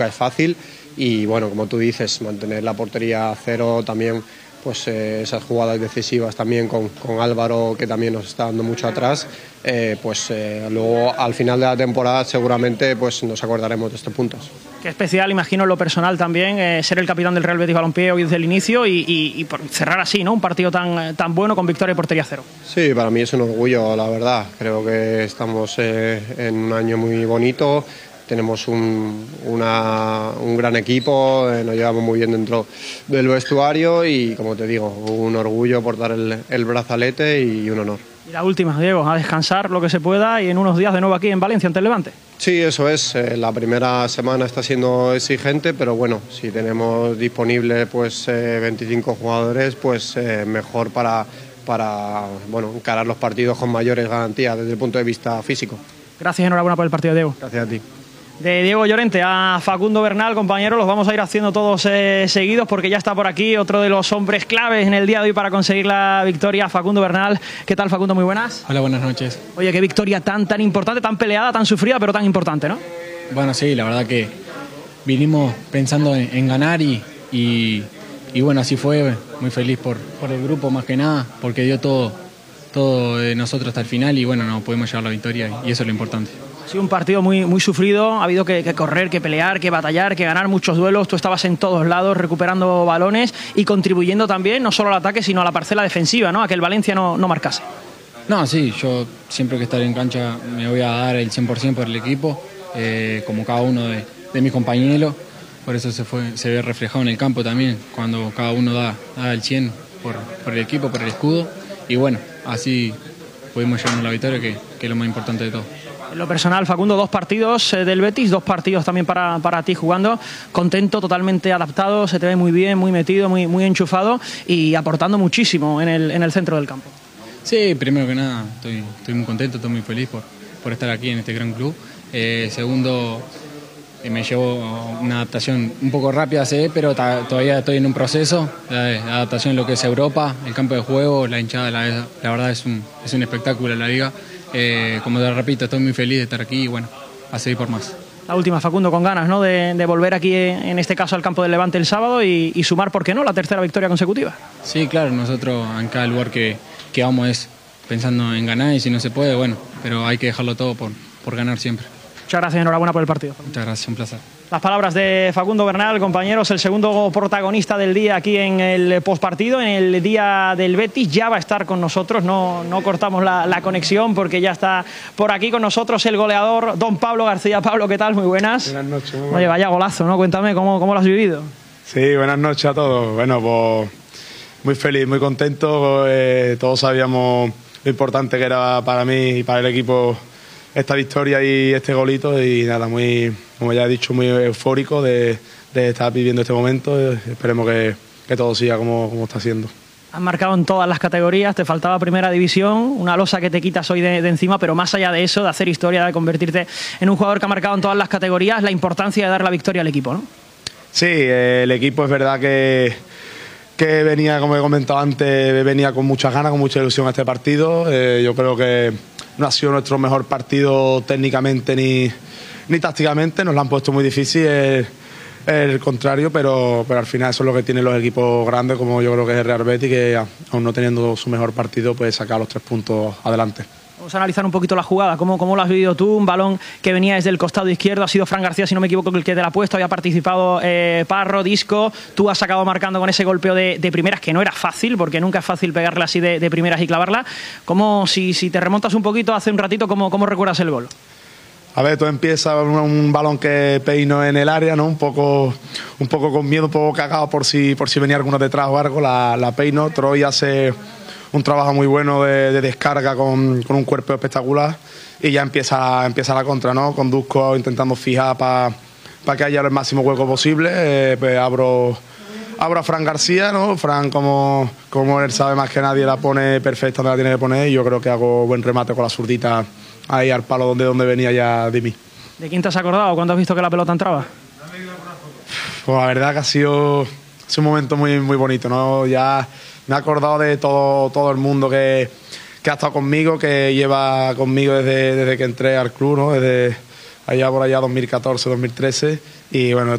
es fácil y bueno, como tú dices, mantener la portería a cero también, pues esas jugadas decisivas también con Álvaro, que también nos está dando mucho atrás, luego al final de la temporada seguramente pues nos acordaremos de estos puntos. Qué especial, imagino en lo personal también, ser el capitán del Real Betis Balompié hoy desde el inicio y cerrar así, ¿no? Un partido tan bueno con victoria y portería cero. Sí, para mí es un orgullo, la verdad. Creo que estamos en un año muy bonito. Tenemos un gran equipo, nos llevamos muy bien dentro del vestuario y, como te digo, un orgullo portar el brazalete y un honor. Y la última, Diego, a descansar lo que se pueda y en unos días de nuevo aquí en Valencia ante el Levante. Sí, eso es. La primera semana está siendo exigente, pero bueno, si tenemos disponible 25 jugadores, mejor para encarar los partidos con mayores garantías desde el punto de vista físico. Gracias y enhorabuena por el partido, Diego. Gracias a ti. De Diego Llorente a Facundo Bernal, compañeros, los vamos a ir haciendo todos seguidos porque ya está por aquí otro de los hombres claves en el día de hoy para conseguir la victoria, Facundo Bernal. ¿Qué tal, Facundo? Muy buenas. Hola, buenas noches. Oye, qué victoria tan importante, tan peleada, tan sufrida, pero tan importante, ¿no? Bueno, sí, la verdad que vinimos pensando en ganar y bueno, así fue. Muy feliz por el grupo más que nada, porque dio todo de nosotros hasta el final y bueno, no pudimos llevar la victoria y eso es lo importante. Ha sido un partido muy sufrido, ha habido que correr, que pelear, que batallar, que ganar muchos duelos. Tú estabas en todos lados recuperando balones y contribuyendo también no solo al ataque sino a la parcela defensiva, ¿no? A que el Valencia no marcase. No, sí, yo siempre que estaré en cancha me voy a dar el 100% por el equipo, como cada uno de mis compañeros. Por eso se ve reflejado en el campo también, cuando cada uno da el 100 por el equipo, por el escudo. Y bueno, así pudimos llevarnos la victoria, que es lo más importante de todo. En lo personal, Facundo, 2 partidos del Betis, 2 partidos también para ti jugando. Contento, totalmente adaptado, se te ve muy bien, muy metido, muy enchufado y aportando muchísimo en el centro del campo. Sí, primero que nada, estoy muy contento, estoy muy feliz por estar aquí en este gran club. Segundo, me llevo una adaptación un poco rápida, pero todavía estoy en un proceso de adaptación a lo que es Europa, el campo de juego, la hinchada, la verdad es un espectáculo la liga. Como te repito, estoy muy feliz de estar aquí y bueno, a seguir por más. La última, Facundo, con ganas, ¿no? de volver aquí, en este caso al campo del Levante el sábado y sumar, ¿por qué no?, la tercera victoria consecutiva. Sí, claro, nosotros en cada lugar que vamos es pensando en ganar y si no se puede, bueno, pero hay que dejarlo todo por ganar siempre. Muchas gracias, enhorabuena por el partido. Muchas gracias, un placer. Las palabras de Facundo Bernal, compañeros, el segundo protagonista del día aquí en el postpartido, en el día del Betis, ya va a estar con nosotros, no cortamos la conexión porque ya está por aquí con nosotros el goleador don Pablo García. Pablo, ¿qué tal? Muy buenas. Buenas noches. Muy buenas. Oye, vaya golazo, ¿no? Cuéntame cómo lo has vivido. Sí, buenas noches a todos. Bueno, pues muy feliz, muy contento. Todos sabíamos lo importante que era para mí y para el equipo esta victoria y este golito y nada, como ya he dicho, muy eufórico de estar viviendo este momento. Esperemos que todo siga como está siendo. Has marcado en todas las categorías, te faltaba primera división, una losa que te quitas hoy de encima, pero más allá de eso, de hacer historia, de convertirte en un jugador que ha marcado en todas las categorías, la importancia de dar la victoria al equipo, ¿no? Sí, el equipo es verdad que venía, como he comentado antes, venía con muchas ganas, con mucha ilusión a este partido. Yo creo que no ha sido nuestro mejor partido técnicamente ni tácticamente, nos lo han puesto muy difícil, el contrario, pero al final eso es lo que tienen los equipos grandes, como yo creo que es el Real Betis, que aún no teniendo su mejor partido puede sacar los 3 puntos adelante. Vamos a analizar un poquito la jugada, ¿cómo lo has vivido tú? Un balón que venía desde el costado izquierdo, ha sido Fran García, si no me equivoco, el que te la ha puesto, había participado Parro, Disco, tú has acabado marcando con ese golpeo de primeras, que no era fácil, porque nunca es fácil pegarle así de primeras y clavarla. ¿Cómo, si te remontas un poquito hace un ratito, cómo recuerdas el gol? A ver, todo empieza un balón que peino en el área, ¿no? Un poco con miedo, un poco cagado por si venía alguno detrás o algo, la peino. Troy hace un trabajo muy bueno de descarga con un cuerpo espectacular y ya empieza la contra, ¿no? Conduzco intentando fijar para que haya el máximo hueco posible. Pues abro a Fran García, ¿no? Fran, como él sabe más que nadie, la pone perfecta donde la tiene que poner y yo creo que hago buen remate con la zurdita ahí al palo donde venía ya de mí. ¿De quién te has acordado cuando has visto que la pelota entraba? Pues la verdad que ha sido un momento muy, muy bonito, ¿no? Ya me he acordado de todo el mundo que ha estado conmigo, que lleva conmigo desde que entré al club, ¿no? Desde allá por allá 2014, 2013 y bueno,